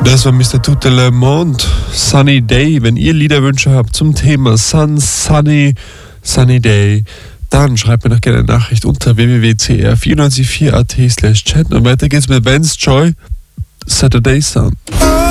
Das war Mr. Tout le Monde, Sunny Day. Wenn ihr Liederwünsche habt zum Thema Sunny Day, dann schreibt mir doch gerne eine Nachricht unter www.cr944.at/chat. Und weiter geht's mit Vance Joy, Saturday Sun.